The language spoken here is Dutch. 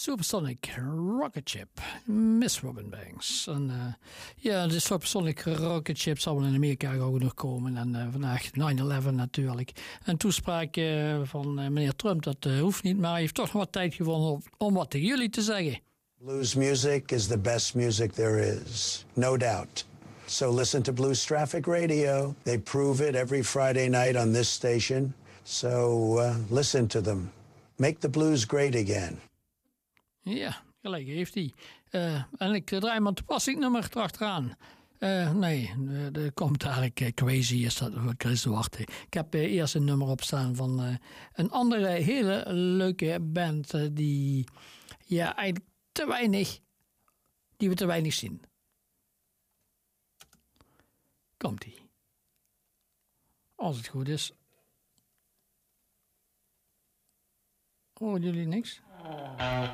Supersonic Rocket Ship, Miss Robin Banks. En de Supersonic Rocket Ship zal wel in Amerika ook nog komen. En vandaag 9/11 natuurlijk. Een toespraak van meneer Trump, dat hoeft niet, maar hij heeft toch nog wat tijd gevonden om wat tegen jullie te zeggen. Blues music is the best music there is, no doubt. So listen to Blues Traffic Radio. They prove it every Friday night on this station. So listen to them. Make the blues great again. Ja, gelijk heeft hij. En ik draai maar een toepasselijk nummer erachteraan. Er komt eigenlijk Crazy, is dat voor Chris Duarte. Ik heb eerst een nummer opstaan van een andere hele leuke band die eigenlijk die we te weinig zien. Komt-ie. Als het goed is. Horen jullie niks?